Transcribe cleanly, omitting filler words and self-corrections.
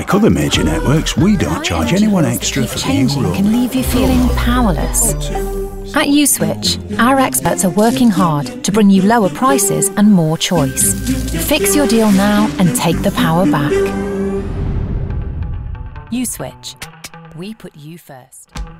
Unlike other major networks, we don't charge anyone extra for the Changing euro. can leave you feeling powerless. At USwitch, our experts are working hard to bring you lower prices and more choice. Fix your deal now and take the power back. USwitch. We put you first.